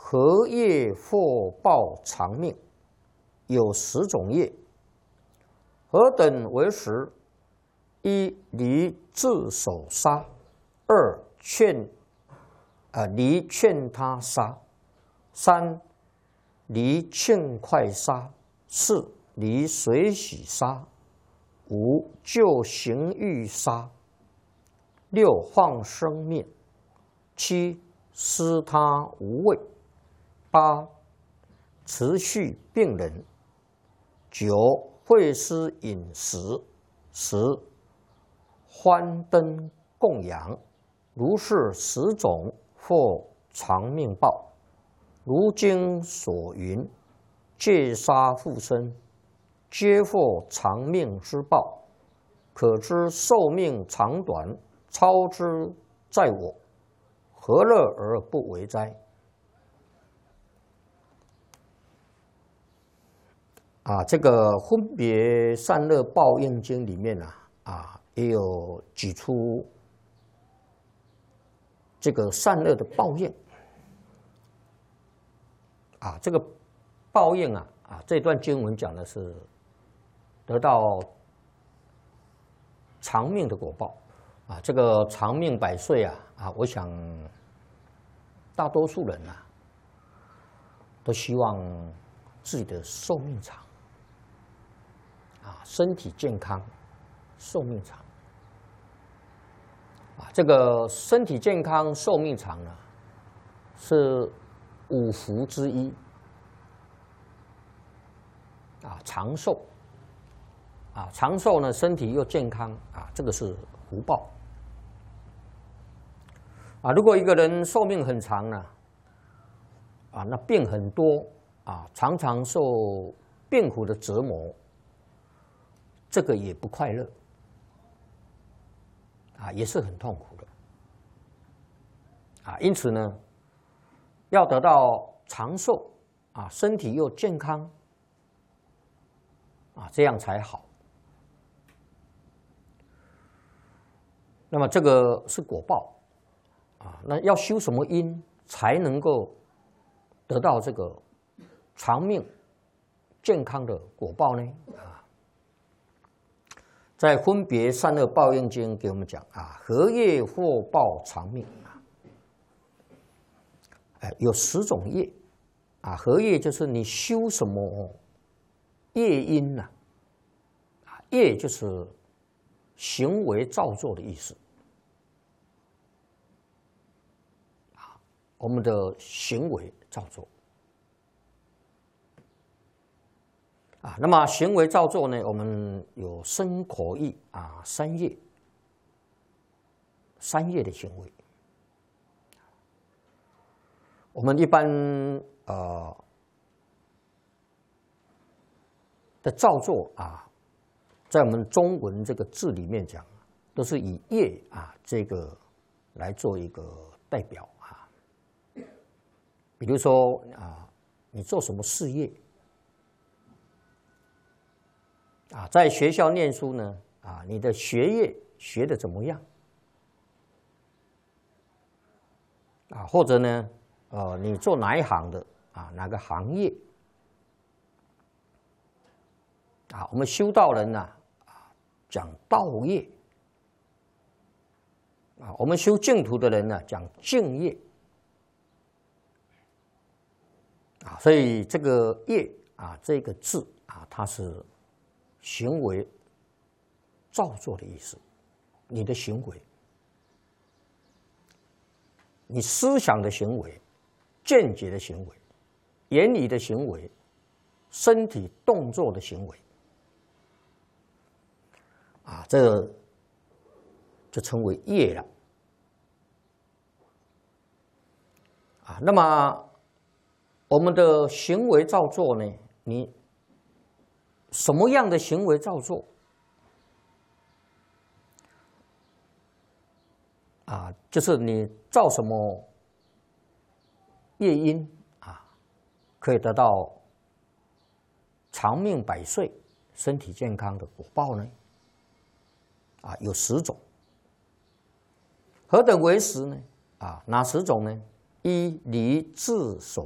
何业或报长命？有10种业，何等为10？一、离自首杀；二、离劝他杀；三、离庆快杀；四、离随喜杀；五、救刑狱杀；六、放生命；七、施他无畏；八、持续病人；九、会施饮食；10、欢灯供养。如是10种，或长命报。如经所云，戒杀复生，皆获长命之报。可知寿命长短，操之在我，何乐而不为哉？这个分别善恶报应经里面也有举出这个善恶的报应这个报应这段经文讲的是得到长命的果报这个长命百岁我想大多数人都希望自己的寿命长身体健康，寿命长这个身体健康、寿命长呢，是5福之一长寿长寿呢，身体又健康这个是福报如果一个人寿命很长呢那病很多常常受病苦的折磨，这个也不快乐也是很痛苦的因此呢，要得到长寿身体又健康这样才好。那么这个是果报那要修什么因才能够得到这个长命健康的果报呢？在分别善恶报应经给我们讲何业或报长命有10种业何业就是你修什么业因业就是行为造作的意思我们的行为造作那么行为造作呢，我们有身口意3业，3业的行为。我们一般的造作在我们中文这个字里面讲，都是以业这个来做一个代表比如说你做什么事业在学校念书呢你的学业学得怎么样或者呢你做哪一行的哪个行业我们修道人讲道业我们修净土的人讲净业所以这个业这个字它是行为造作的意思，你的行为，你思想的行为，见解的行为，言语的行为，身体动作的行为这就称为业了那么我们的行为造作呢，你什么样的行为造作就是你造什么业因可以得到长命百岁、身体健康的果报呢？有10种。何等为10呢？哪10种呢？一、离自首